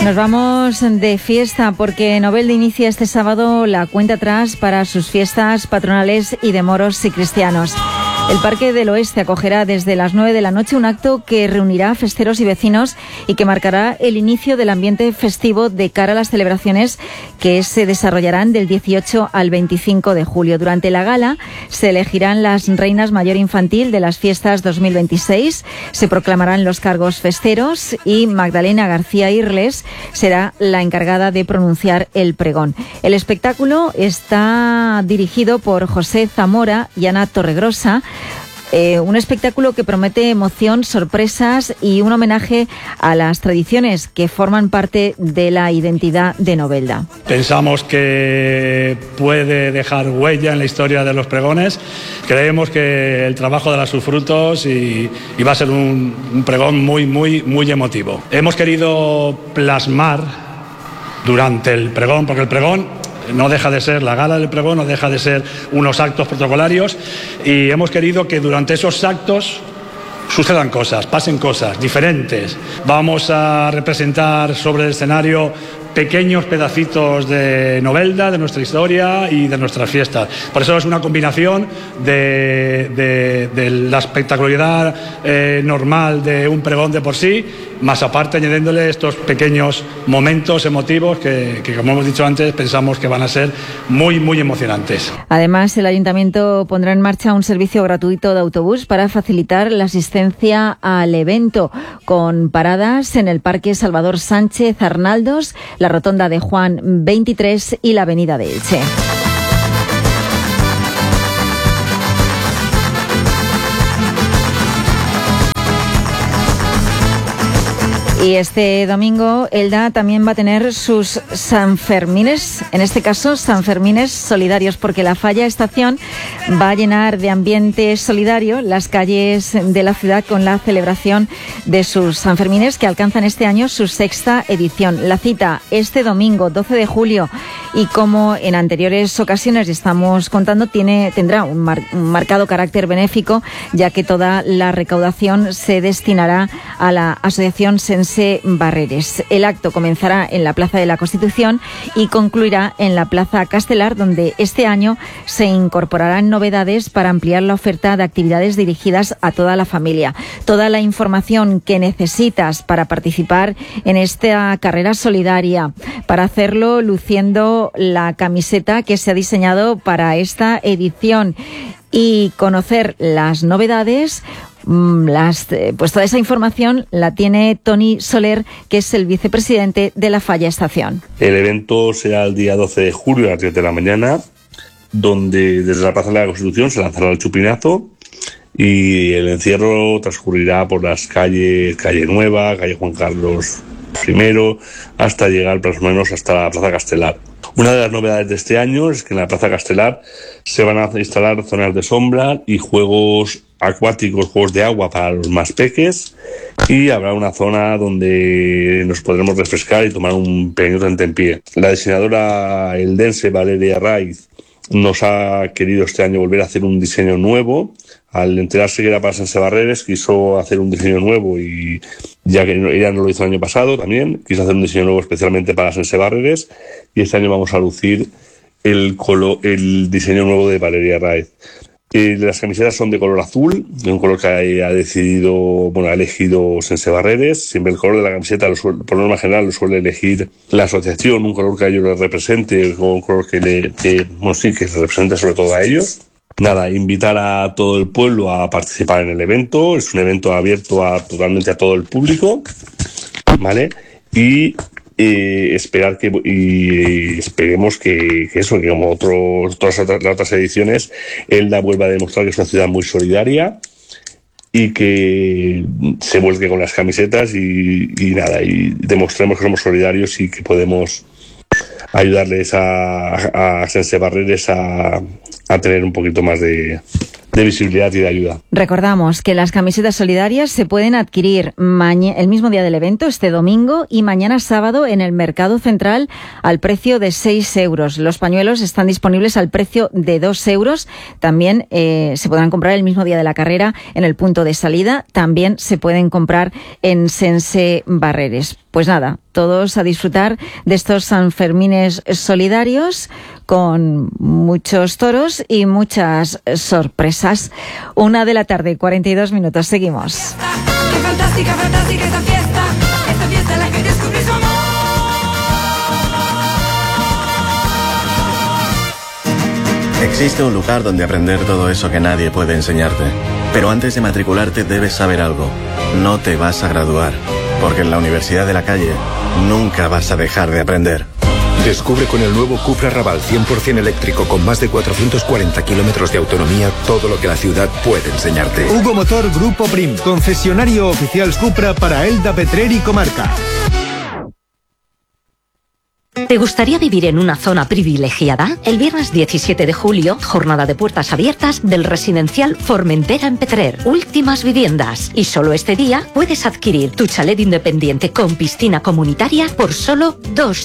Nos vamos de fiesta porque Novelda inicia este sábado la cuenta atrás para sus fiestas patronales y de moros y cristianos. El Parque del Oeste acogerá desde las 9 de la noche un acto que reunirá a festeros y vecinos y que marcará el inicio del ambiente festivo de cara a las celebraciones que se desarrollarán del 18 al 25 de julio. Durante la gala se elegirán las reinas mayor infantil de las fiestas 2026, se proclamarán los cargos festeros y Magdalena García Irles será la encargada de pronunciar el pregón. El espectáculo está dirigido por José Zamora y Ana Torregrosa. Un espectáculo que promete emoción, sorpresas y un homenaje a las tradiciones que forman parte de la identidad de Novelda. Pensamos que puede dejar huella en la historia de los pregones. Creemos que el trabajo dará sus frutos y va a ser un pregón muy emotivo. Hemos querido plasmar durante el pregón, porque el pregón no deja de ser, la gala del pregón no deja de ser unos actos protocolarios, y hemos querido que durante esos actos sucedan cosas, pasen cosas diferentes. Vamos a representar sobre el escenario pequeños pedacitos de Novelda, de nuestra historia y de nuestras fiestas. Por eso es una combinación de la espectacularidad normal de un pregón de por sí, más aparte añadiéndole estos pequeños momentos emotivos que, como hemos dicho antes, pensamos que van a ser muy emocionantes. Además, el Ayuntamiento pondrá en marcha un servicio gratuito de autobús para facilitar la asistencia al evento, con paradas en el Parque Salvador Sánchez Arnaldos, la Rotonda de Juan 23 y la Avenida de Elche. Y este domingo Elda también va a tener sus Sanfermines, en este caso Sanfermines solidarios, porque la Falla Estación va a llenar de ambiente solidario las calles de la ciudad con la celebración de sus Sanfermines, que alcanzan este año su 6ª edición. La cita este domingo 12 de julio y, como en anteriores ocasiones estamos contando, tendrá un marcado carácter benéfico, ya que toda la recaudación se destinará a la Asociación Sense Barreres. El acto comenzará en la Plaza de la Constitución y concluirá en la Plaza Castelar, donde este año se incorporarán novedades para ampliar la oferta de actividades dirigidas a toda la familia. Toda la información que necesitas para participar en esta carrera solidaria, para hacerlo luciendo la camiseta que se ha diseñado para esta edición y conocer las novedades, pues toda esa información la tiene Toni Soler, que es el vicepresidente de la Falla Estación. El evento será el día 12 de julio a las 10 de la mañana, donde desde la Plaza de la Constitución se lanzará el chupinazo y el encierro transcurrirá por las calles, Calle Nueva, Calle Juan Carlos I, hasta llegar más o menos hasta la Plaza Castelar. Una de las novedades de este año es que en la Plaza Castelar se van a instalar zonas de sombra y juegos acuáticos, juegos de agua para los más peques, y habrá una zona donde nos podremos refrescar y tomar un pequeño tentempié. La diseñadora eldense Valeria Raiz nos ha querido este año volver a hacer un diseño nuevo. Al enterarse que era para Sense Barreres, quiso hacer un diseño nuevo, y ya que ella no lo hizo el año pasado también, quiso hacer un diseño nuevo especialmente para Sense Barreres, y este año vamos a lucir el diseño nuevo de Valeria Raiz. Las camisetas son de color azul, de un color que ha elegido Sense Barreres. Siempre el color de la camiseta, por norma general, lo suele elegir la asociación, un color que a ellos les represente, o un color que se represente sobre todo a ellos. Nada, invitar a todo el pueblo a participar en el evento. Es un evento abierto totalmente a todo el público, ¿vale? Y esperemos que como todas las otras ediciones, Elda vuelva a demostrar que es una ciudad muy solidaria y que se vuelque con las camisetas y demostremos que somos solidarios y que podemos ayudarles a Sense Barreres a tener un poquito más de de visibilidad y de ayuda. Recordamos que las camisetas solidarias se pueden adquirir el mismo día del evento, este domingo, y mañana sábado en el Mercado Central al precio de 6 euros. Los pañuelos están disponibles al precio de 2 euros. También se podrán comprar el mismo día de la carrera en el punto de salida. También se pueden comprar en Sense Barreres. Pues nada, todos a disfrutar de estos Sanfermines solidarios con muchos toros y muchas sorpresas. 1:42 p.m. Seguimos. ¡Qué fantástica, fantástica esta fiesta! Esta fiesta en la que descubrí su amor. Existe un lugar donde aprender todo eso que nadie puede enseñarte. Pero antes de matricularte debes saber algo. No te vas a graduar. Porque en la Universidad de la Calle nunca vas a dejar de aprender. Descubre con el nuevo Cupra Raval 100% eléctrico con más de 440 kilómetros de autonomía todo lo que la ciudad puede enseñarte. Hugo Motor Grupo Prim, concesionario oficial Cupra para Elda, Petrer y comarca. ¿Te gustaría vivir en una zona privilegiada? El viernes 17 de julio, jornada de puertas abiertas del residencial Formentera en Petrer. Últimas viviendas. Y solo este día puedes adquirir tu chalet independiente con piscina comunitaria por solo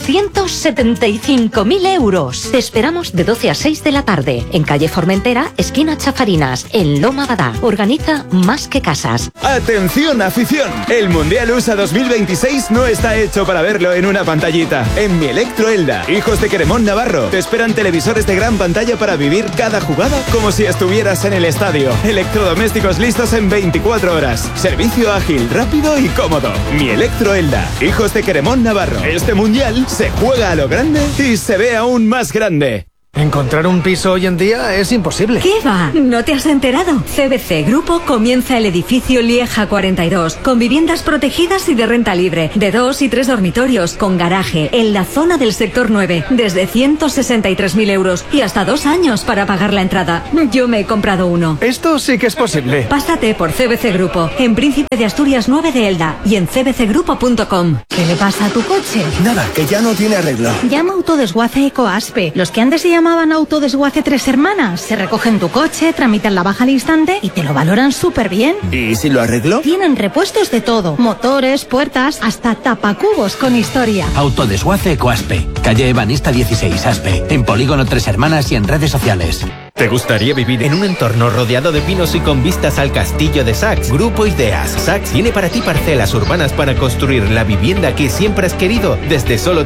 275.000 euros. Te esperamos de 12 a 6 de la tarde en calle Formentera, esquina Chafarinas, en Loma Badá. Organiza Más que Casas. ¡Atención, afición! El Mundial USA 2026 no está hecho para verlo en una pantallita. En mi Electro Elda, hijos de Queremón Navarro, te esperan televisores de gran pantalla para vivir cada jugada como si estuvieras en el estadio. Electrodomésticos listos en 24 horas. Servicio ágil, rápido y cómodo. Mi Electro Elda, hijos de Queremón Navarro. Este mundial se juega a lo grande y se ve aún más grande. Encontrar un piso hoy en día es imposible. ¿Qué va? ¿No te has enterado? CBC Grupo comienza el edificio Lieja 42, con viviendas protegidas y de renta libre, de 2 y 3 dormitorios, con garaje, en la zona del sector 9, desde 163.000 euros y hasta 2 años para pagar la entrada. Yo me he comprado uno. Esto sí que es posible. Pásate por CBC Grupo, en Príncipe de Asturias 9 de Elda y en cbcgrupo.com. ¿Qué le pasa a tu coche? Nada, que ya no tiene arreglo. Llama a Autodesguace Ecoaspe. Los que antes se llamaban Autodesguace Tres Hermanas. Se recogen tu coche, tramitan la baja al instante y te lo valoran súper bien. ¿Y si lo arreglo? Tienen repuestos de todo. Motores, puertas, hasta tapacubos con historia. Autodesguace Ecoaspe. Calle Ebanista 16, Aspe. En Polígono Tres Hermanas y en redes sociales. ¿Te gustaría vivir en un entorno rodeado de pinos y con vistas al castillo de Sachs? Grupo Ideas. Sachs tiene para ti parcelas urbanas para construir la vivienda que siempre has querido desde solo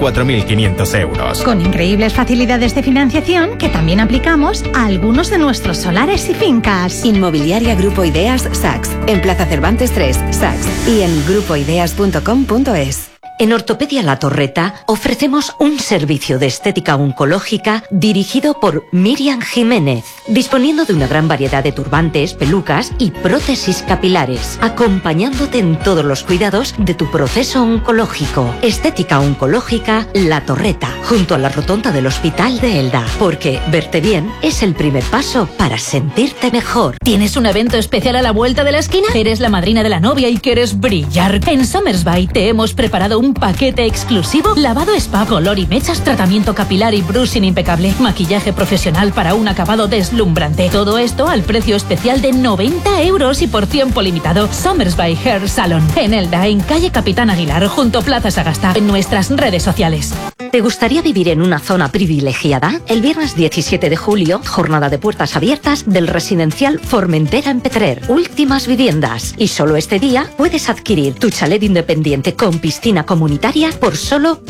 34.500 euros. Con increíbles facilidades de financiación que también aplicamos a algunos de nuestros solares y fincas. Inmobiliaria Grupo Ideas Sachs. En Plaza Cervantes 3, Sachs. Y en grupoideas.com.es. En Ortopedia La Torreta ofrecemos un servicio de estética oncológica dirigido por Miriam Jiménez, disponiendo de una gran variedad de turbantes, pelucas y prótesis capilares, acompañándote en todos los cuidados de tu proceso oncológico. Estética oncológica La Torreta, junto a la rotonda del Hospital de Elda, porque verte bien es el primer paso para sentirte mejor. ¿Tienes un evento especial a la vuelta de la esquina? ¿Eres la madrina de la novia y quieres brillar? En Somersby te hemos preparado un paquete exclusivo: lavado spa, color y mechas, tratamiento capilar y brushing impecable, maquillaje profesional para un acabado deslumbrante. Todo esto al precio especial de 90 euros y por tiempo limitado. Somersby Hair Salon, en Elda, en calle Capitán Aguilar, junto Plaza Sagasta, en nuestras redes sociales. ¿Te gustaría vivir en una zona privilegiada? El viernes 17 de julio, jornada de puertas abiertas del residencial Formentera en Petrer. Últimas viviendas. Y solo este día puedes adquirir tu chalet independiente con piscina comunitaria por solo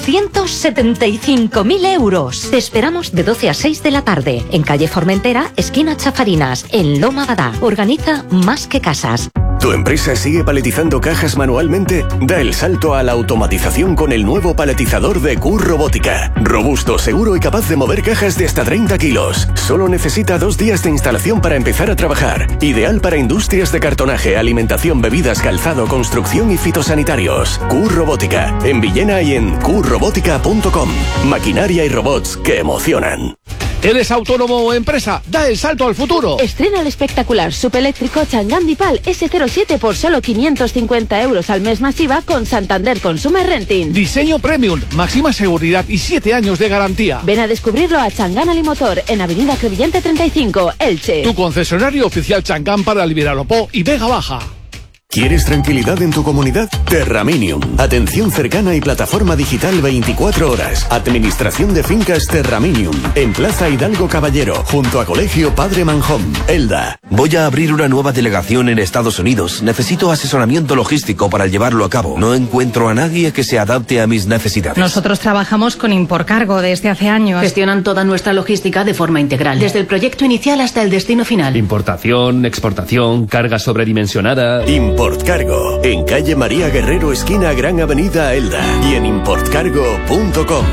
275.000 euros. Te esperamos de 12 a 6 de la tarde en calle Formentera, esquina Chafarinas, en Loma Badá. Organiza Más que Casas. ¿Tu empresa sigue paletizando cajas manualmente? Da el salto a la automatización con el nuevo paletizador de Q-Robótica. Robusto, seguro y capaz de mover cajas de hasta 30 kilos. Solo necesita 2 días de instalación para empezar a trabajar. Ideal para industrias de cartonaje, alimentación, bebidas, calzado, construcción y fitosanitarios. Q-Robótica, en Villena y en qrobótica.com. Maquinaria y robots que emocionan. ¿Eres autónomo o empresa? ¡Da el salto al futuro! Estrena el espectacular subeléctrico Chang'an Dipal S07 por solo 550 euros al mes masiva con Santander Consumer Renting. Diseño premium, máxima seguridad y 7 años de garantía. Ven a descubrirlo a Chang'an Alimotor en Avenida Crevillente 35, Elche. Tu concesionario oficial Chang'an para el Vinalopó y Vega Baja. ¿Quieres tranquilidad en tu comunidad? Terraminium. Atención cercana y plataforma digital 24 horas. Administración de fincas Terraminium. En Plaza Hidalgo Caballero, junto a Colegio Padre Manjón, Elda. Voy a abrir una nueva delegación en Estados Unidos. Necesito asesoramiento logístico para llevarlo a cabo. No encuentro a nadie que se adapte a mis necesidades. Nosotros trabajamos con Importcargo desde hace años. Gestionan toda nuestra logística de forma integral, desde el proyecto inicial hasta el destino final. Importación, exportación, carga sobredimensionada. Importcargo, en calle María Guerrero, esquina Gran Avenida Elda, y en importcargo.com.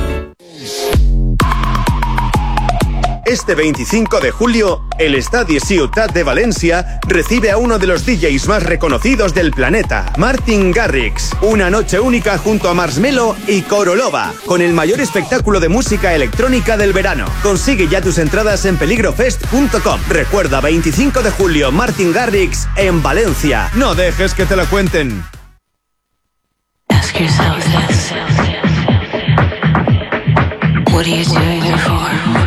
Este 25 de julio, el Estadi Ciutat de Valencia recibe a uno de los DJs más reconocidos del planeta, Martin Garrix. Una noche única junto a Marshmello y Korolova, con el mayor espectáculo de música electrónica del verano. Consigue ya tus entradas en peligrofest.com. Recuerda, 25 de julio, Martin Garrix en Valencia. No dejes que te lo cuenten. Ask yourself this. What are you doing it for?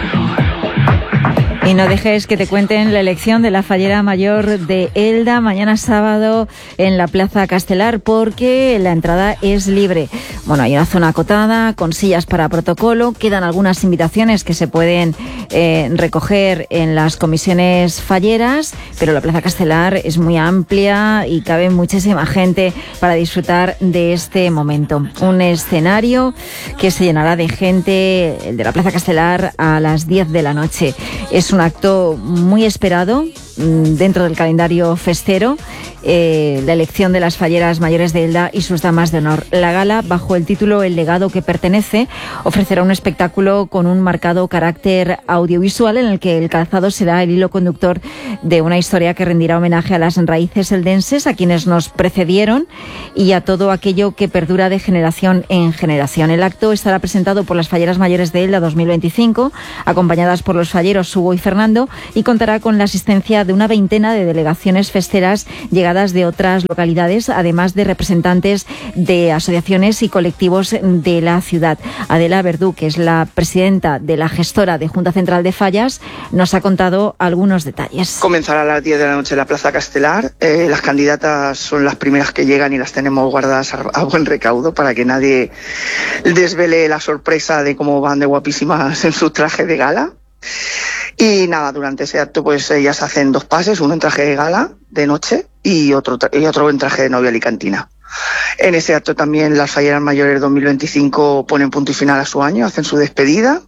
Y no dejes que te cuenten la elección de la fallera mayor de Elda mañana sábado en la Plaza Castelar, porque la entrada es libre. Bueno, hay una zona acotada con sillas para protocolo. Quedan algunas invitaciones que se pueden recoger en las comisiones falleras, pero la Plaza Castelar es muy amplia y cabe muchísima gente para disfrutar de este momento. Un escenario que se llenará de gente, el de la Plaza Castelar, a las 10 de la noche. Es un acto muy esperado dentro del calendario festero, la elección de las falleras mayores de Elda y sus damas de honor. La gala, bajo el título El legado que pertenece, ofrecerá un espectáculo con un marcado carácter audiovisual en el que el calzado será el hilo conductor de una historia que rendirá homenaje a las raíces eldenses, a quienes nos precedieron y a todo aquello que perdura de generación en generación. El acto estará presentado por las falleras mayores de Elda 2025, acompañadas por los falleros Hugo y Fernando, y contará con la asistencia de una veintena de delegaciones festeras llegadas de otras localidades, además de representantes de asociaciones y colectivos de la ciudad. Adela Verdú, que es la presidenta de la gestora de Junta Central de Fallas, nos ha contado algunos detalles. Comenzará a las 10 de la noche en la Plaza Castelar. Las candidatas son las primeras que llegan y las tenemos guardadas a buen recaudo para que nadie desvele la sorpresa de cómo van de guapísimas en su traje de gala. Y nada, durante ese acto pues ellas hacen dos pases, uno en traje de gala de noche y otro en traje de novia alicantina. En ese acto también las falleras mayores 2025 ponen punto y final a su año, hacen su despedida.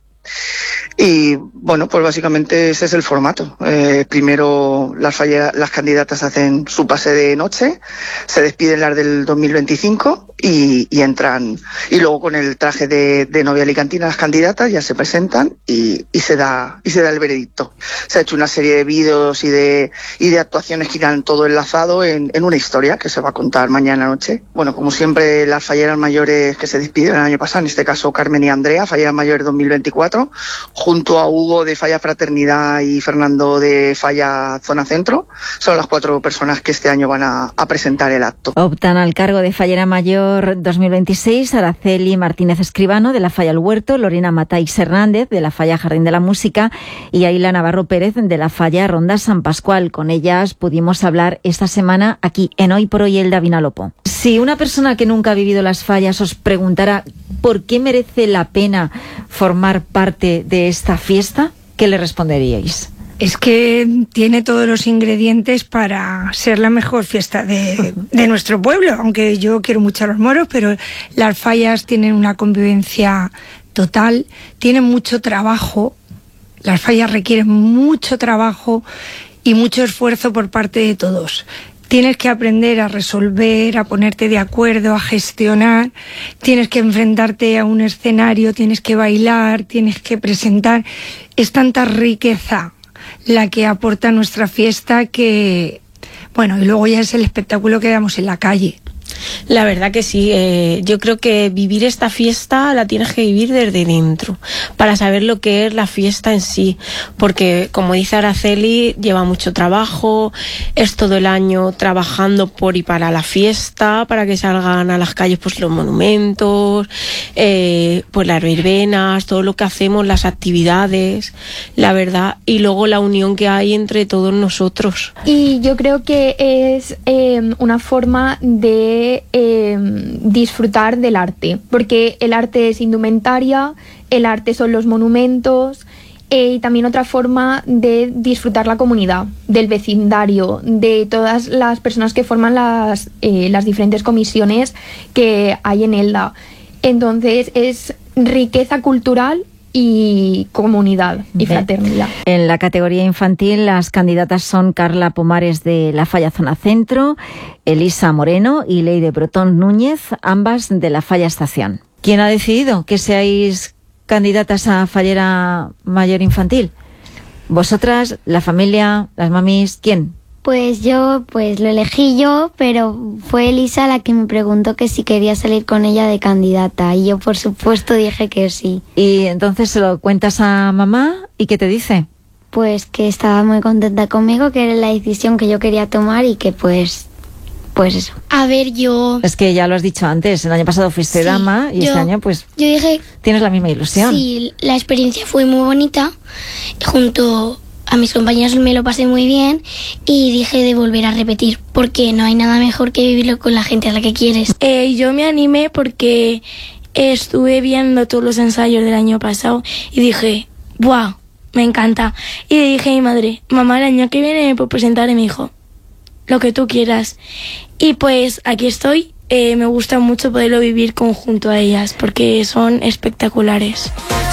Y bueno, pues básicamente ese es el formato. Primero las candidatas hacen su pase de noche, se despiden las del 2025 y entran, y luego con el traje de novia alicantina las candidatas ya se presentan y se da el veredicto. Se ha hecho una serie de vídeos y de actuaciones que irán todo enlazado en una historia que se va a contar mañana noche. Bueno, como siempre, las falleras mayores que se despidieron el año pasado, en este caso Carmen y Andrea, falleras mayores 2024, junto a Hugo de Falla Fraternidad y Fernando de Falla Zona Centro, son las 4 personas que este año van a presentar el acto. Optan al cargo de fallera mayor 2026 Araceli Martínez Escribano de la Falla El Huerto, Lorena Matáis Hernández de la Falla Jardín de la Música y Aila Navarro Pérez de la Falla Ronda San Pascual. Con ellas pudimos hablar esta semana aquí en Hoy por Hoy Elda Vinalopó. Si una persona que nunca ha vivido las fallas os preguntara por qué merece la pena formar parte de esta fiesta, ¿qué le responderíais? Es que tiene todos los ingredientes para ser la mejor fiesta de nuestro pueblo, aunque yo quiero mucho a los moros, pero las fallas tienen una convivencia total, tienen mucho trabajo, las fallas requieren mucho trabajo y mucho esfuerzo por parte de todos. Tienes que aprender a resolver, a ponerte de acuerdo, a gestionar, tienes que enfrentarte a un escenario, tienes que bailar, tienes que presentar. Es tanta riqueza la que aporta nuestra fiesta que, bueno, y luego ya es el espectáculo que damos en la calle. La verdad que sí, yo creo que vivir esta fiesta la tienes que vivir desde dentro, para saber lo que es la fiesta en sí, porque como dice Araceli, lleva mucho trabajo, es todo el año trabajando por y para la fiesta, para que salgan a las calles pues los monumentos, pues las verbenas, todo lo que hacemos, las actividades, la verdad, y luego la unión que hay entre todos nosotros. Y yo creo que es una forma de disfrutar del arte, porque el arte es indumentaria, el arte son los monumentos, y también otra forma de disfrutar la comunidad, del vecindario, de todas las personas que forman las diferentes comisiones que hay en Elda. Entonces es riqueza cultural y comunidad y fraternidad. En la categoría infantil las candidatas son Carla Pomares de La Falla Zona Centro, Elisa Moreno y Leire Brotón Núñez, ambas de La Falla Estación. ¿Quién ha decidido que seáis candidatas a Fallera Mayor Infantil? ¿Vosotras, la familia, las mamis, quién? Pues yo, pues lo elegí yo, pero fue Elisa la que me preguntó que si quería salir con ella de candidata y yo por supuesto dije que sí. Y entonces se lo cuentas a mamá y ¿qué te dice? Pues que estaba muy contenta conmigo, que era la decisión que yo quería tomar y que pues eso. A ver, yo... Es que ya lo has dicho antes, el año pasado fuiste dama y este año pues yo dije, tienes la misma ilusión. Sí, la experiencia fue muy bonita, junto a mis compañeros me lo pasé muy bien y dije de volver a repetir, porque no hay nada mejor que vivirlo con la gente a la que quieres. Yo me animé porque estuve viendo todos los ensayos del año pasado y dije, ¡buah! Me encanta. Y le dije a mi madre, mamá, el año que viene me puedo presentar, y me dijo, lo que tú quieras. Y pues aquí estoy, me gusta mucho poderlo vivir junto a ellas porque son espectaculares.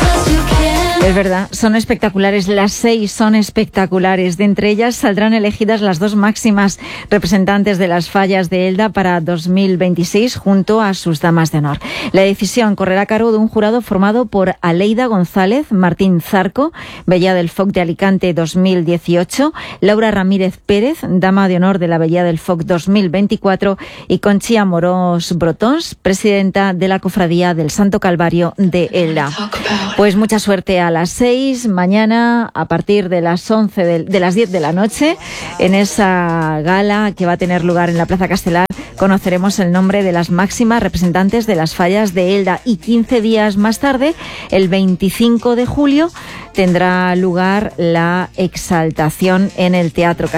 Es verdad, son espectaculares, las 6 son espectaculares. De entre ellas saldrán elegidas las 2 máximas representantes de las fallas de Elda para 2026 junto a sus damas de honor. La decisión correrá a cargo de un jurado formado por Aleida González, Martín Zarco, Bella del Foc de Alicante 2018, Laura Ramírez Pérez, dama de honor de la Bella del Foc 2024 y Conchi Amorós Brotons, presidenta de la Cofradía del Santo Calvario de Elda. Pues mucha suerte a las 6, mañana a partir de las 11 de las 10 de la noche, en esa gala que va a tener lugar en la Plaza Castelar, conoceremos el nombre de las máximas representantes de las fallas de Elda, y 15 días más tarde, el 25 de julio, tendrá lugar la exaltación en el Teatro Castelar.